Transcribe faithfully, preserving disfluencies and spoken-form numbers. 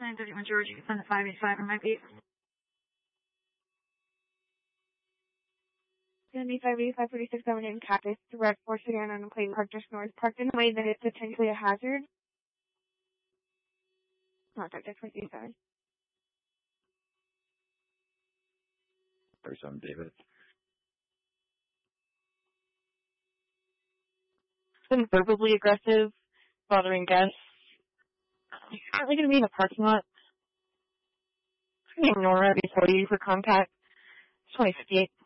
nine thirty-one George, you can send the five eighty-five on my beat. Seventy five eighty five forty six seven in Cactus, direct four sedan on a plate parked just north, parked in a way that it's potentially a hazard. Contact X Y Z seven. thirty-seven David. Been verbally aggressive, bothering guests. He's currently going to be in the parking lot. I'm going to ignore it before you for contact. twenty fifty-eight.